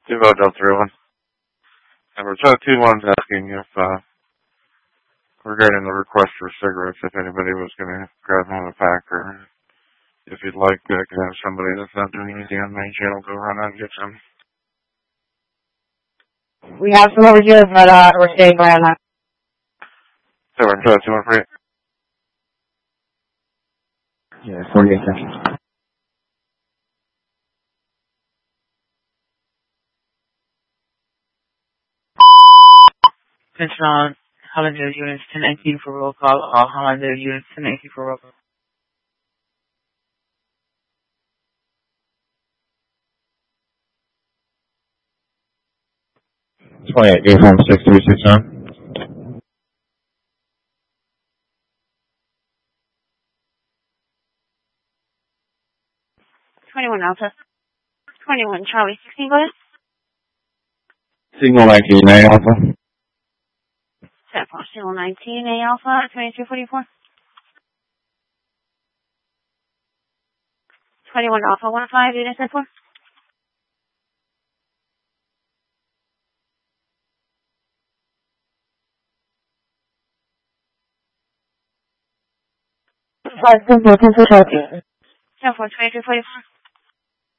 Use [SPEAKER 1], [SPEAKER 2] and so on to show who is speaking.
[SPEAKER 1] Devo Delta 31. Number 221's asking if, regarding the request for cigarettes, if anybody was going to grab him a pack, or if you'd like to have somebody that's not doing anything on main channel go run out and get some.
[SPEAKER 2] We have some over here, but we're staying by on that.
[SPEAKER 1] So we're 213.
[SPEAKER 3] Yeah, 48 seconds.
[SPEAKER 4] Attention on Holiday units 1018 for roll call. All Holiday units 1018 for roll call.
[SPEAKER 3] Uniform 6369.
[SPEAKER 2] 21 Alpha. 21 Charlie 16, go ahead.
[SPEAKER 3] Signal 19, A Alpha.
[SPEAKER 2] 10-4, Signal 19, A Alpha, 2244. 21 Alpha, 15, unit 10-4. Five, 10-4, 10-4, 10-4, 2244.